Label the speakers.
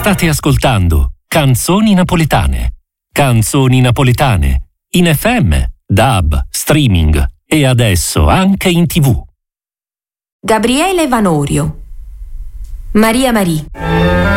Speaker 1: State ascoltando Canzoni Napoletane. Canzoni Napoletane. In FM, DAB, streaming e adesso anche in TV.
Speaker 2: Gabriele Vanorio. Maria Marie.